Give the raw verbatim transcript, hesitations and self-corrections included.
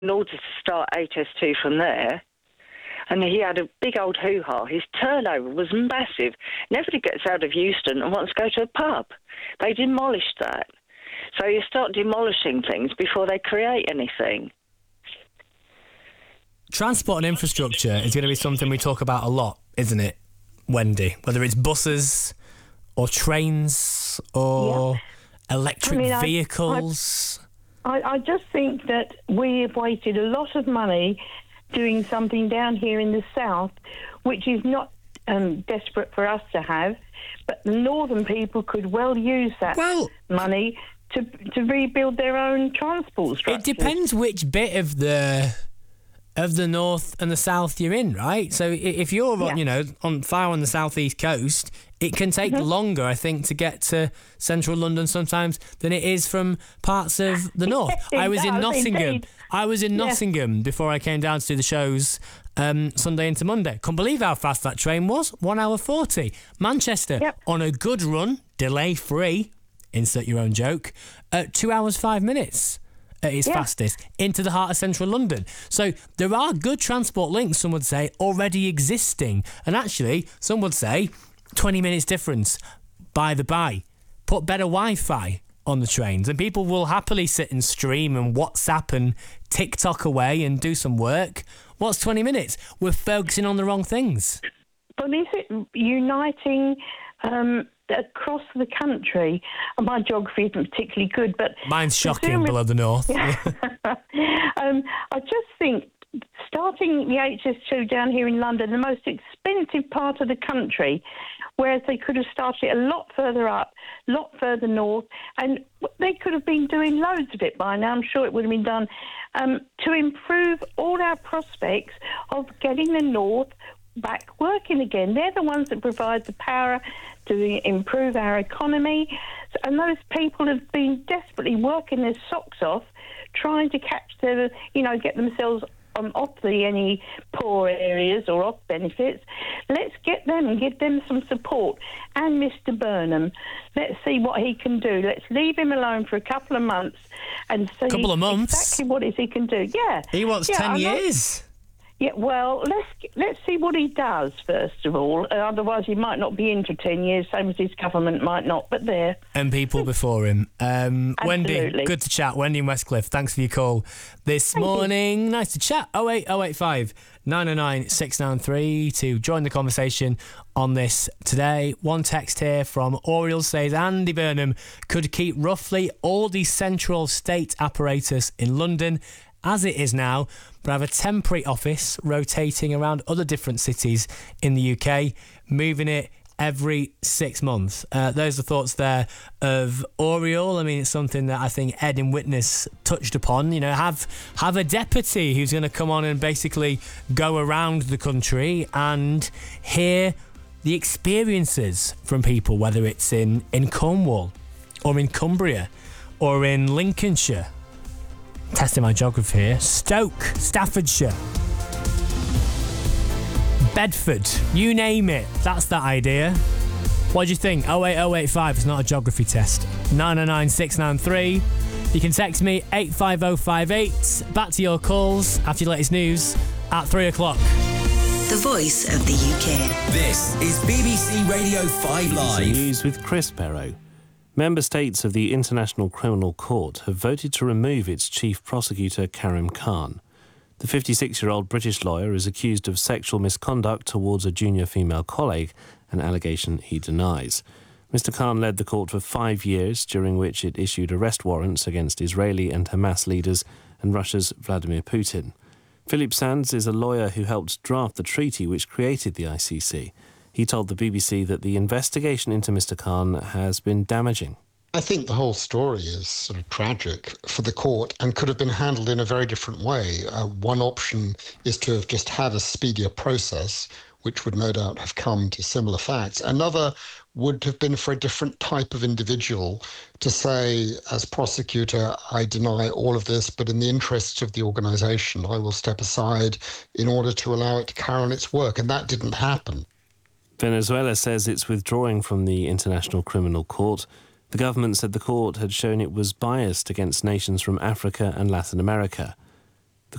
in order to start H S two from there. And he had a big old hoo-ha. His turnover was massive. Nobody gets out of Euston and wants to go to a pub. They demolished that. So you start demolishing things before they create anything. Transport and infrastructure is going to be something we talk about a lot, isn't it, Wendy? Whether it's buses or trains or yeah. electric I mean, vehicles. I, I, I just think that we have wasted a lot of money doing something down here in the south, which is not um, desperate for us to have, but the northern people could well use that well, money to to rebuild their own transport structures. It depends which bit of the of the north and the south you're in, right? So if you're yeah. on, you know, on far on the southeast coast, it can take mm-hmm. longer, I think, to get to central London sometimes than it is from parts of the north. I was in Nottingham. Indeed. I was in Nottingham yeah. before I came down to do the shows um, Sunday into Monday. Couldn't believe how fast that train was. One hour forty. Manchester, yep. on a good run, delay free, insert your own joke, at two hours five minutes. At its yeah. fastest, into the heart of central London. So there are good transport links, some would say, already existing. And actually, some would say, twenty minutes difference, by the by. Put better Wi-Fi on the trains, and people will happily sit and stream and WhatsApp and TikTok away and do some work. What's twenty minutes? We're focusing on the wrong things. But is it uniting... Um across the country? My geography isn't particularly good, but... Mine's shocking below the north. Yeah. um, I just think starting the H S two down here in London, the most expensive part of the country, whereas they could have started it a lot further up, a lot further north, and they could have been doing loads of it by now. I'm sure it would have been done um, to improve all our prospects of getting the north back working again. They're the ones that provide the power to improve our economy, and those people have been desperately working their socks off trying to catch their, you know, get themselves um, off the any poor areas or off benefits. Let's get them and give them some support. And Mister Burnham, let's see what he can do. Let's leave him alone for a couple of months and see couple of months. exactly what it is he can do. Yeah, he wants yeah, ten years. Yeah, well, let's let's see what he does, first of all. Uh, otherwise, he might not be in for ten years, same as his government might not, but there. And people before him. Um, Wendy, good to chat. Wendy in Westcliff, thanks for your call this Thank morning. You. Nice to chat. oh eight oh eight five nine oh nine six nine three to join the conversation on this today. One text here from Oriel says, Andy Burnham could keep roughly all the central state apparatus in London as it is now, but have a temporary office rotating around other different cities in the U K, moving it every six months. Uh, those are thoughts there of Oriel. I mean, it's something that I think Ed in Witness touched upon. You know, have have a deputy who's going to come on and basically go around the country and hear the experiences from people, whether it's in, in Cornwall or in Cumbria or in Lincolnshire. Testing my geography here. Stoke, Staffordshire, Bedford, you name it. That's that idea. What do you think? oh eight oh eight five, it's not a geography test. nine oh nine six nine three. You can text me eight five oh five eight. Back to your calls after your latest news at three o'clock. The voice of the U K. This is B B C Radio five Live. News with Chris Barrow. Member states of the International Criminal Court have voted to remove its chief prosecutor, Karim Khan. The fifty-six-year-old British lawyer is accused of sexual misconduct towards a junior female colleague, an allegation he denies. Mister Khan led the court for five years, during which it issued arrest warrants against Israeli and Hamas leaders and Russia's Vladimir Putin. Philip Sands is a lawyer who helped draft the treaty which created the I C C. He told the B B C that the investigation into Mister Khan has been damaging. I think the whole story is sort of tragic for the court and could have been handled in a very different way. Uh, one option is to have just had a speedier process, which would no doubt have come to similar facts. Another would have been for a different type of individual to say, as prosecutor, I deny all of this, but in the interests of the organisation, I will step aside in order to allow it to carry on its work. And that didn't happen. Venezuela says it's withdrawing from the International Criminal Court. The government said the court had shown it was biased against nations from Africa and Latin America.